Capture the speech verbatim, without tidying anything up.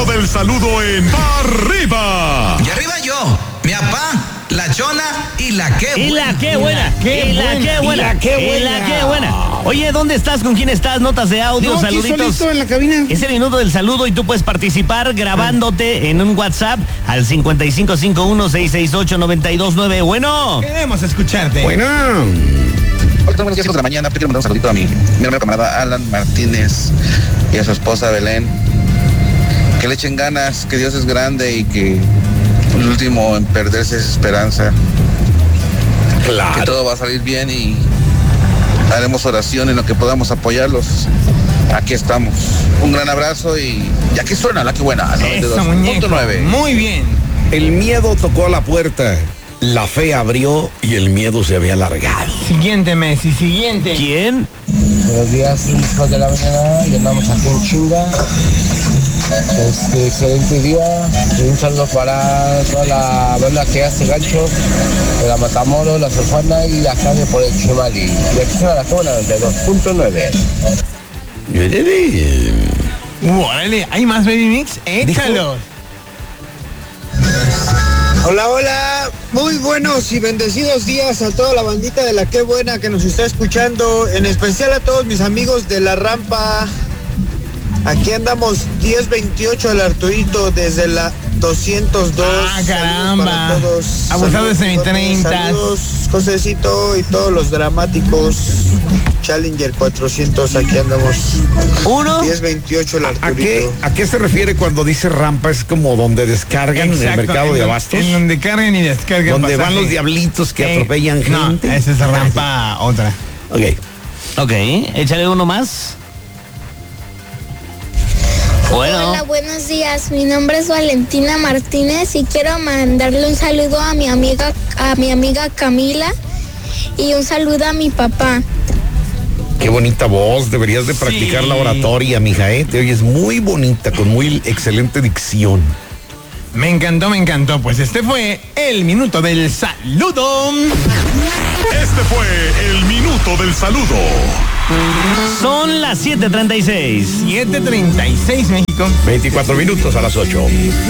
del saludo en Arriba. Y arriba yo, mi papá, la chona y la que Y la que buena, qué y la buena, que buena, y la qué y la buena. que buena. Oye, ¿dónde estás? ¿Con quién estás? Notas de audio, No, aquí saluditos. solito en la cabina. Es el minuto del saludo y tú puedes participar grabándote en un WhatsApp al cincuenta y cinco cincuenta y uno, seiscientos sesenta y ocho, noventa y dos nueve. Bueno. Queremos escucharte. Bueno. Hola, buenos días, de la mañana. Quiero mandar un saludito a mi, mi hermano camarada Alan Martínez y a su esposa Belén. Que le echen ganas, que Dios es grande y que el último en perderse es esperanza. Claro. Que todo va a salir bien y haremos oración en lo que podamos apoyarlos. Aquí estamos. Un gran abrazo y ya que suena la que buena. Eso, muñeco. nueve. Muy bien. El miedo tocó a la puerta. La fe abrió y el miedo se había largado. Siguiente, Messi, siguiente. ¿Quién? Buenos días, hijos de la mañana. Ya andamos aquí en chinga. Este, excelente día. Y un saludo para toda la banda que hace gancho de la Matamoros, la Sulfana y la calle por el Chimali. Y aquí suena la cámara noventa y dos punto nueve. Órale, ¿hay más Baby Mix? Échalos. Hola, hola, muy buenos y bendecidos días a toda la bandita de la Qué Buena que nos está escuchando, en especial a todos mis amigos de La Rampa. Aquí andamos diez veintiocho del Arturito desde la doscientos dos. Ah, caramba. Saludos para todos. Abusado de Saludos, semitreintas. Saludos, Josecito y todos los dramáticos. Challenger cuatrocientos, aquí andamos. Uno. diez veintiocho el ¿A Arturito. qué, ¿A qué se refiere cuando dice rampa? Es como donde descargan en el Exacto, mercado de en- abastos. En donde cargan y descargan. Donde van pasaje. los diablitos que Eh, atropellan no, gente. esa es rampa otra. Ok. Ok, échale uno más. Bueno. Hola, buenos días. Mi nombre es Valentina Martínez y quiero mandarle un saludo a mi amiga, a mi amiga Camila y un saludo a mi papá. Qué bonita voz. Deberías de practicar Sí. la oratoria, mija, ¿eh? Te oyes muy bonita, con muy excelente dicción. Me encantó, me encantó. Pues este fue el minuto del saludo. Este fue el minuto del saludo. Son las siete treinta y seis. siete treinta y seis, México. veinticuatro minutos a las ocho.